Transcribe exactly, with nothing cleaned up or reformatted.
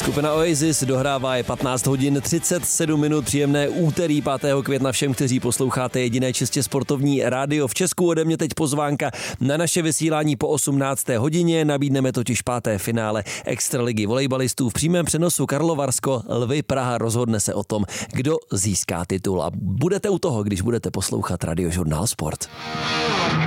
Skupina Oasis dohrává je patnáct hodin třicet sedm minut, příjemné úterý pátého května všem, kteří posloucháte jediné čistě sportovní rádio v Česku. Ode mě teď pozvánka na naše vysílání po osmnácté hodině. Nabídneme totiž páté finále extraligy volejbalistů v přímém přenosu Karlovarsko Lvy Praha. Rozhodne se o tom, kdo získá titul, a budete u toho, když budete poslouchat Radiožurnál Sport.